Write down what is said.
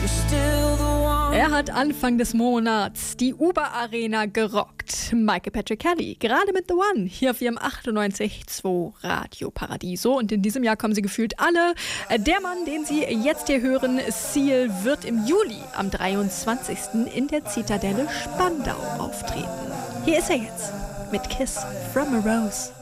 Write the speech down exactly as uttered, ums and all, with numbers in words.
Er hat Anfang des Monats die Uber-Arena gerockt. Michael Patrick Kelly, gerade mit The One, hier auf ihrem achtundneunzig Komma zwei Radio Paradiso. Und in diesem Jahr kommen sie gefühlt alle. Der Mann, den Sie jetzt hier hören, Seal, wird im Juli am dreiundzwanzigsten in der Zitadelle Spandau auftreten. Hier ist er jetzt mit Kiss from a Rose.